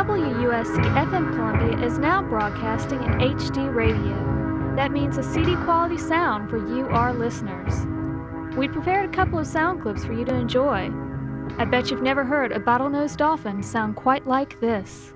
WUSC FM Columbia is now broadcasting in HD radio. That means a CD quality sound for you, our listeners. We prepared a couple of sound clips for you to enjoy. I bet you've never heard a bottlenose dolphin sound quite like this.